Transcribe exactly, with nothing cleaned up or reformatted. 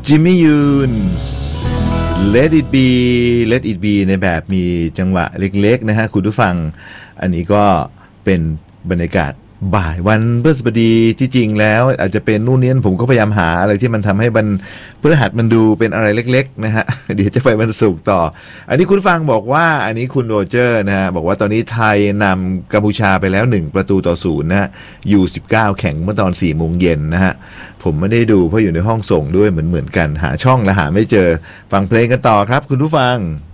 จิมมี่ยูน Let it be Let it be ในแบบมีจังหวะเล็กๆนะฮะคุณผู้ฟังอันนี้ก็เป็นบรรยากาศบ่ายวันพฤหัสบดีที่จริงแล้วอาจจะเป็นนู่นนี่ผมก็พยายามหาอะไรที่มันทำให้มันพฤหัสมันดูเป็นอะไรเล็กๆนะฮะ เดี๋ยวจะไปวันศุกร์ต่ออันนี้คุณฟังบอกว่าอันนี้คุณโรเจอร์นะฮะบอกว่าตอนนี้ไทยนำกัมพูชาไปแล้วหนึ่งประตูต่อศูนย์นะฮะ ยู สิบเก้า แข่งเมื่อตอนสี่โมงเย็นนะฮะผมไม่ได้ดูเพราะอยู่ในห้องส่งด้วยเหมือนๆกันหาช่องและหาไม่เจอฟังเพลงกันต่อครับคุณผู้ฟัง